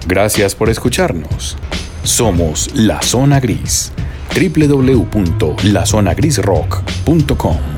Gracias por escucharnos. Somos La Zona Gris. www.lazonagrisrock.com